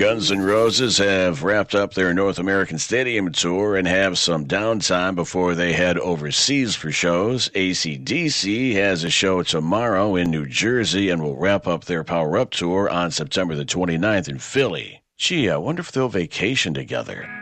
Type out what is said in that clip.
Guns N' Roses have wrapped up their North American Stadium tour and have some downtime before they head overseas for shows. AC/DC has a show tomorrow in New Jersey and will wrap up their Power Up tour on September the 29th in Philly. Gee, I wonder if they'll vacation together.